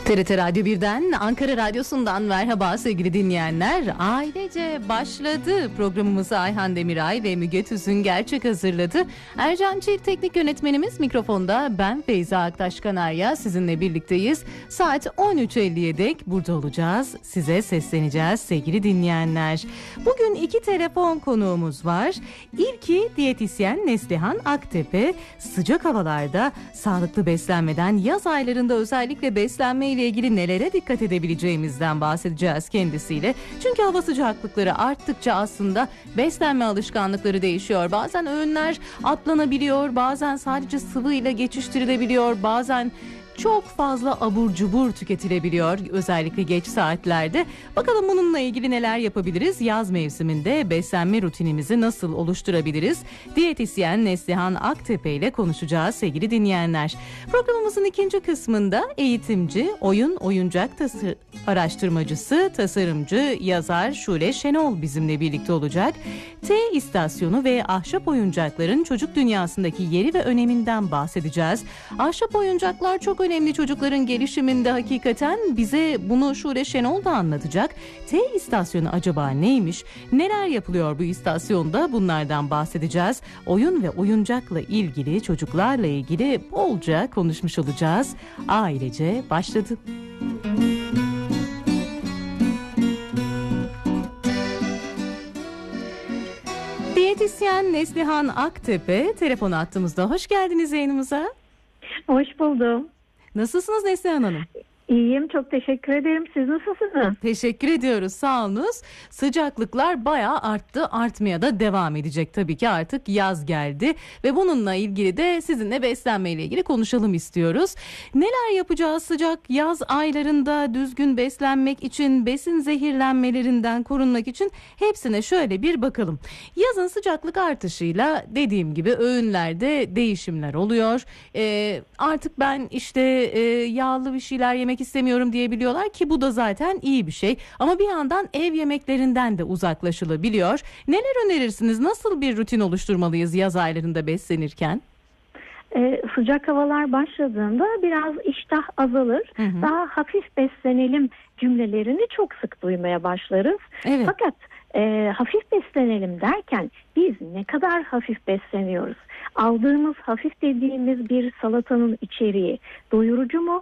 TRT Radyo 1'den, Ankara Radyosu'ndan merhaba sevgili dinleyenler. Ailece başladı programımızı Ayhan Demiray ve Müge Tüzün Gerçek hazırladı. Ercan Çil teknik yönetmenimiz, mikrofonda ben Feyza Aktaş Kanarya, sizinle birlikteyiz. Saat 13.50'ye dek burada olacağız. Size sesleneceğiz sevgili dinleyenler. Bugün 2 telefon konuğumuz var. İlki diyetisyen Neslihan Aktepe. Sıcak havalarda sağlıklı beslenmeden, yaz aylarında özellikle beslenme ile ilgili nelere dikkat edebileceğimizden bahsedeceğiz kendisiyle. Çünkü hava sıcaklıkları arttıkça aslında beslenme alışkanlıkları değişiyor. Bazen öğünler atlanabiliyor, bazen sadece sıvı ile geçiştirilebiliyor, bazen çok fazla abur cubur tüketilebiliyor, özellikle geç saatlerde. Bakalım bununla ilgili neler yapabiliriz? Yaz mevsiminde beslenme rutinimizi nasıl oluşturabiliriz? Diyetisyen Neslihan Aktepe ile konuşacağız sevgili dinleyenler. Programımızın ikinci kısmında eğitimci, oyuncak araştırmacısı, tasarımcı, yazar Şule Şenol bizimle birlikte olacak. T istasyonu ve ahşap oyuncakların çocuk dünyasındaki yeri ve öneminden bahsedeceğiz. Ahşap oyuncaklar çok önemli çocukların gelişiminde, hakikaten bize bunu Şule Şenol da anlatacak. T istasyonu acaba neymiş? Neler yapılıyor bu istasyonda? Bunlardan bahsedeceğiz. Oyun ve oyuncakla ilgili, çocuklarla ilgili bolca konuşmuş olacağız. Ailece başladı. Diyetisyen Neslihan Aktepe telefon attığımızda. Hoş geldiniz yayınımıza. Hoş buldum. Nasılsınız Neslihan Hanım? İyiyim, çok teşekkür ederim. Siz nasılsınız? Teşekkür ediyoruz, sağ olunuz. Sıcaklıklar bayağı arttı, artmaya da devam edecek tabii ki, artık yaz geldi ve bununla ilgili de sizinle beslenmeyle ilgili konuşalım istiyoruz. Neler yapacağız sıcak yaz aylarında düzgün beslenmek için, besin zehirlenmelerinden korunmak için, hepsine şöyle bir bakalım. Yazın sıcaklık artışıyla dediğim gibi öğünlerde değişimler oluyor. Artık ben işte yağlı bir şeyler yemek istemiyorum diyebiliyorlar ki bu da zaten iyi bir şey. Ama bir yandan ev yemeklerinden de uzaklaşılabiliyor. Neler önerirsiniz? Nasıl bir rutin oluşturmalıyız yaz aylarında beslenirken? Sıcak havalar başladığında biraz iştah azalır. Daha hafif beslenelim cümlelerini çok sık duymaya başlarız. Evet. Fakat hafif beslenelim derken biz ne kadar hafif besleniyoruz? Aldığımız hafif dediğimiz bir salatanın içeriği doyurucu mu?